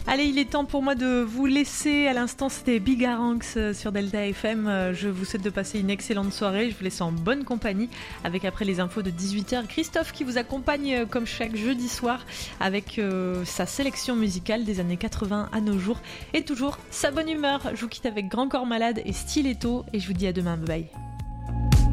Allez, il est temps pour moi de vous laisser. À l'instant, c'était Big Aranx sur Delta FM. Je vous souhaite de passer une excellente soirée. Je vous laisse en bonne compagnie avec après les infos de 18h. Christophe qui vous accompagne comme chaque jeudi soir avec sa sélection musicale des années 80 à nos jours. Et toujours sa bonne humeur. Je vous quitte avec Grand Corps Malade et Stiletto et je vous dis à demain. Bye bye.